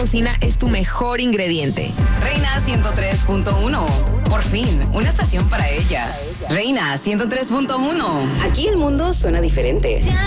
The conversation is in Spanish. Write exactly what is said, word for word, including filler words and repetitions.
cocina es tu mejor ingrediente. Reina ciento tres punto uno. Por fin, una estación para ella. Reina ciento tres punto uno. Aquí el mundo suena diferente.